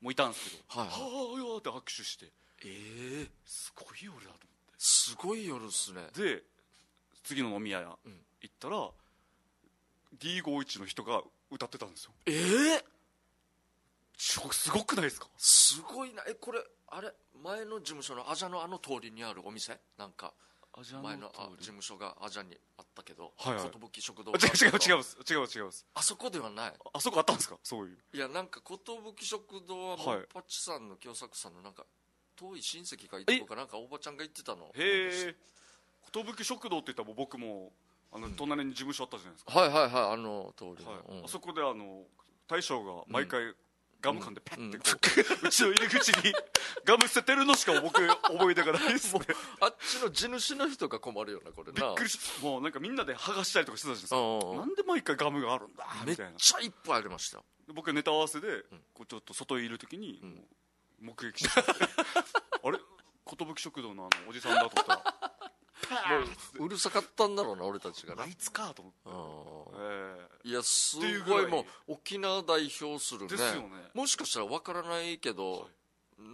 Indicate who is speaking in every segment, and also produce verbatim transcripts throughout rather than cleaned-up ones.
Speaker 1: もいたんですけど、
Speaker 2: はいはい
Speaker 1: はあよーって握手して、
Speaker 2: ええー、
Speaker 1: すごい夜だと思って、
Speaker 2: すごい夜っすね。
Speaker 1: で次の飲み屋行ったら、うん、ディーごじゅういち の人が歌ってたんですよ。
Speaker 2: ええー、
Speaker 1: すごくないですか？
Speaker 2: すごいな。えこれあれ前の事務所のアジャのあの通りにあるお店、なんか前のあ事務所がアジャにあったけど、
Speaker 1: はいはい、
Speaker 2: 寿食堂。
Speaker 1: 違う違う違う違う違う。
Speaker 2: あそこではない。
Speaker 1: あそこあったんですか？そういう。
Speaker 2: いやなんか寿食堂はモンパチさんの清作さんのなんか遠い親戚がいたとか、なんかおばちゃんが言ってたの。
Speaker 1: へえ。寿食堂って言ったら僕もあの隣に事務所あったじゃないですか、
Speaker 2: うん、はいはいはい、あの通りの、
Speaker 1: はい、
Speaker 2: うん、
Speaker 1: あそこであの大将が毎回、うんガム噛んでパッてこう、
Speaker 2: う
Speaker 1: ん、ちの入り口にガム捨ててるのしか僕思い出がないですね。
Speaker 2: あっちの地主の人が困るよなこれな。
Speaker 1: びっくりし、もうなんかみんなで剥がしたりとかしてたじゃないですか。なんで毎回ガムがあるんだみたいな。
Speaker 2: めっちゃいっぱいありました。
Speaker 1: 僕はネタ合わせで、うん、こうちょっと外にいる時に、うん、目撃してあれ寿食堂のあのおじさんだと思ったら
Speaker 2: もううるさかったんだろうな俺たちがね。
Speaker 1: あいつかと思って、
Speaker 2: えー、いやすごい、もう沖縄代表するね。
Speaker 1: ですよね。
Speaker 2: もしかしたら分からないけど、はい、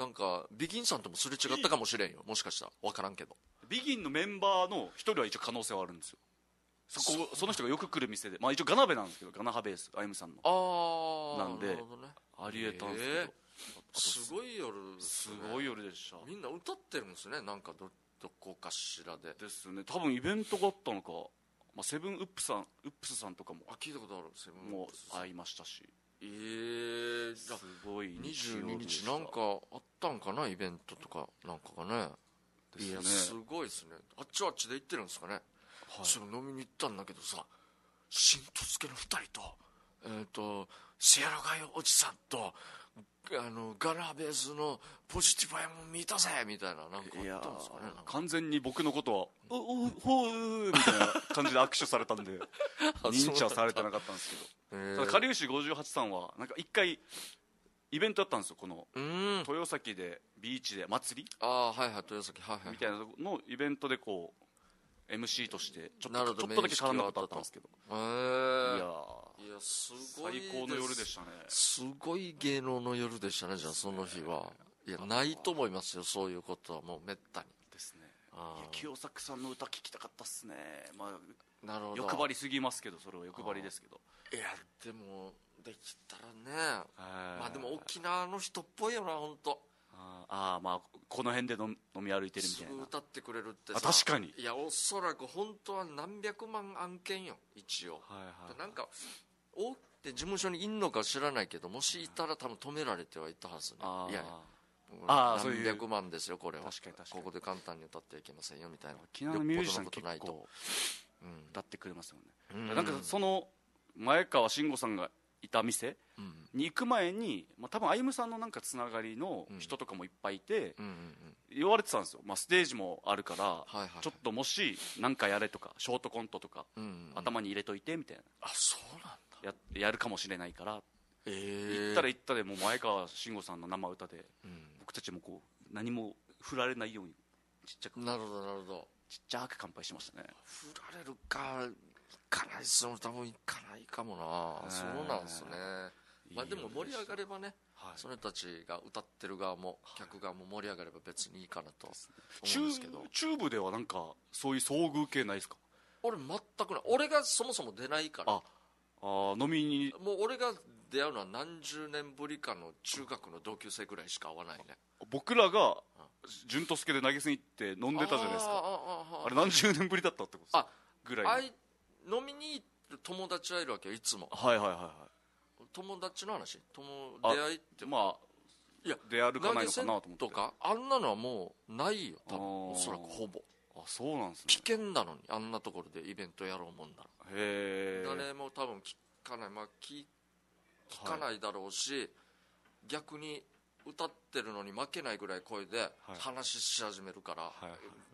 Speaker 2: なんかビギンさんともすれ違ったかもしれんよ、もしかしたら分からんけど。
Speaker 1: ビギンのメンバーの一人は一応可能性はあるんですよ。そこ そ, その人がよく来る店で、まあ一応ガナベなんですけど、ガナハベースアイムさんの
Speaker 2: あ
Speaker 1: なんで、なるほど、ね、ありえたんですけど、えー、
Speaker 2: すごい夜です、
Speaker 1: ね、すごい夜でした。
Speaker 2: みんな歌ってるんですね、なんか ど, どこかしらで
Speaker 1: ですね。多分イベントがあったのか、まあ、セブンウップさんウップスさんとかも
Speaker 2: あ聞いたことある。セブン
Speaker 1: も会いましたし、
Speaker 2: えー、
Speaker 1: すごい
Speaker 2: にじゅうににちなんかあったんかな、イベントとかなんかがね。ですね。いやすごいですね。あっちはあっちで行ってるんですかね。はい、それ飲みに行ったんだけどさ、新十助のふたりとえっ、ー、とシエラガイおじさんとあのガラベースのポジティブやもん見たぜみたいな、なんかあったんですかね。
Speaker 1: 完全に僕のことは「おおほう」みたいな感じで握手されたんで認知はされてなかったんですけど、ただかりゆしごじゅうはちさんはなんか一回イベントやったんですよ、この豊崎でビーチで祭り、
Speaker 2: ああはいはい豊崎はいはい
Speaker 1: みたいなのイベントでこうエムシー としてちょっとちょっとだけ絡んだことあったんですけど、
Speaker 2: へえ
Speaker 1: いや
Speaker 2: いやすごい
Speaker 1: 最高の夜でしたね。
Speaker 2: すごい芸能の夜でしたね。じゃあその日は、いやないと思いますよ、そういうことはもうめったに
Speaker 1: ですね。いや清作さんの歌聞きたかったっすね。まあ
Speaker 2: なるほど、
Speaker 1: 欲張りすぎますけど、それは欲張りですけど、
Speaker 2: いやでもできたらね、まあでも沖縄の人っぽいよな本当。
Speaker 1: ああまあこの辺で飲み歩いてるみたいな、すぐ
Speaker 2: 歌ってくれるってさ。
Speaker 1: あ確かに。
Speaker 2: いやおそらく本当は何百万案件よ一応、はいはい、なんか大手事務所にいんのか知らないけど、もしいたら多分止められてはいたはずね。いやいやあ何百万ですよこれは。確かに確かにここで簡単に歌ってはいけませんよみたいな。
Speaker 1: 沖縄のミュージシャン結構歌ってくれますよね、うん、なんかその前川慎吾さんがいた店に行く前に、まあ、多分歩夢さんのなんかつながりの人とかもいっぱいいて、うんうんうん、言われてたんですよ、まあ、ステージもあるから、はいはいはい、ちょっともし何かやれとかショートコントとか、うんうん、頭に入れといてみたいな、
Speaker 2: あそうなんだ
Speaker 1: や, やるかもしれないから、
Speaker 2: えー、
Speaker 1: 行ったら行ったでもう前川慎吾さんの生歌で、うん、僕たちもこう何も振られないようにちっちゃく、
Speaker 2: なるほどなるほど、
Speaker 1: ちっちゃく乾杯しましたね。
Speaker 2: 振られるか行かないっすよ、多分行かないかもな。そうなんですね。まあでも盛り上がればね、はい、その人たちが歌ってる側も客側も盛り上がれば別にいいかなと思うんですけど、
Speaker 1: チューブではなんかそういう遭遇系ないですか？
Speaker 2: 俺全くない。俺がそもそも出ないから。
Speaker 1: ああ飲みに
Speaker 2: もう俺が出会うのは何十年ぶりかの中学の同級生ぐらいしか会わないね。
Speaker 1: 僕らが潤と助で投げ銭行って飲んでたじゃないですか。 あ, あ, あれ何十年ぶりだったってことですか？ぐらい
Speaker 2: あい飲みに行る友達はいるわけよいつも。
Speaker 1: はいはいはいはい。
Speaker 2: 友達の話、友出会いって
Speaker 1: まあいや出会うかないのかなと思って。
Speaker 2: とかあんなのはもうないよ多分、おそらくほぼ。
Speaker 1: あそうなんですね。
Speaker 2: 危険なのにあんなところでイベントやろうもんなら。
Speaker 1: へえ。
Speaker 2: 誰も多分聞かない、まあ聞聞かないだろうし、はい、逆に歌ってるのに負けないぐらい声で話し始めるから、はい、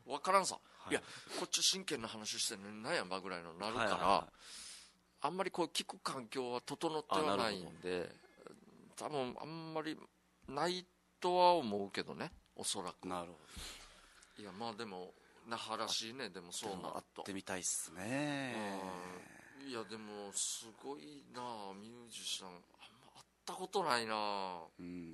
Speaker 2: 分からんさ、はい、いやこっち真剣な話してるのに何やんばぐらいのなるから、はいはいはい、あんまりこう聞く環境は整ってはないんで、多分あんまりないとは思うけどね、おそらく。
Speaker 1: なるほ
Speaker 2: ど。いやまあでも那覇らしいね。でもそうなると
Speaker 1: 会ってみたいっすね。
Speaker 2: いやでもすごいなミュージシャンあんま会ったことないな。うん